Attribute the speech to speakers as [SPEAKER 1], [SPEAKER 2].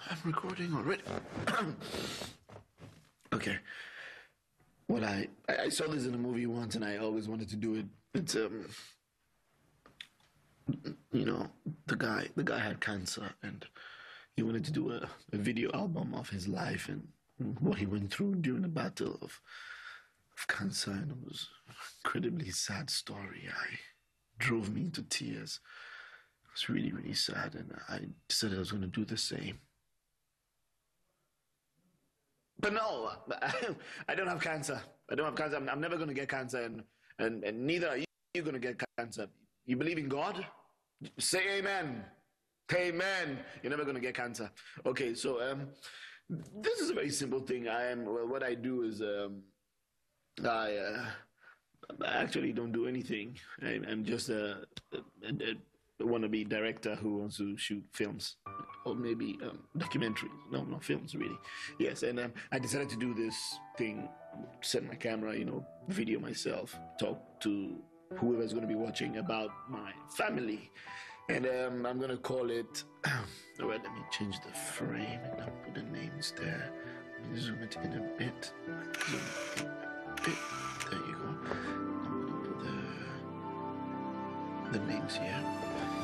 [SPEAKER 1] I'm recording already. Okay. What I saw this in a movie once, and I always wanted to do it. It's you know, the guy had cancer, and he wanted to do a video album of his life and what he went through during the battle of cancer, and it was an incredibly sad story. I drove me into tears. It was really, really sad, and I decided I was going to do the same. But no, I don't have cancer. I don't have cancer. I'm never going to get cancer, and neither are you going to get cancer. You believe in God? Say amen. Amen. You're never going to get cancer. Okay, so this is a very simple thing. What I do is I I actually don't do anything. I'm just a wannabe director who wants to shoot films or maybe documentaries. No, not films, really. Yes, and I decided to do this thing, set my camera, video myself, talk to whoever's going to be watching about my family. And I'm going to call it. All right, let me change the frame and I'll put the names there. Let me zoom it in a bit. Zoom in a bit. There you go. I'm going to put the names here.